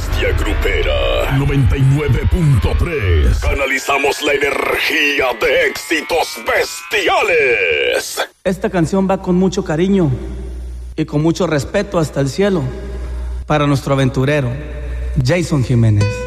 bestia grupera 99.3. Canalizamos la energía de éxitos bestiales. Esta canción va con mucho cariño y con mucho respeto hasta el cielo para nuestro aventurero Jason Jiménez.